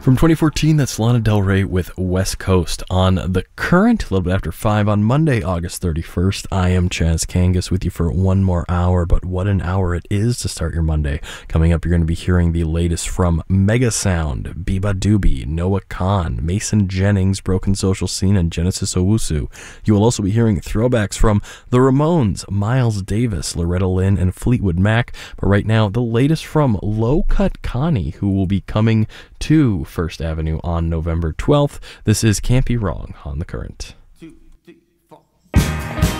From 2014, that's Lana Del Rey with West Coast on The Current, a little bit after 5 on Monday, August 31st. I am Chaz Kangas with you for one more hour, but what an hour it is to start your Monday. Coming up, you're going to be hearing the latest from Mega Sound, Biba Doobie, Noah Kahan, Mason Jennings, Broken Social Scene, and Genesis Owusu. You will also be hearing throwbacks from The Ramones, Miles Davis, Loretta Lynn, and Fleetwood Mac. But right now, the latest from Low Cut Connie, who will be coming to First Avenue on November 12th. This is Can't Be Wrong on The Current.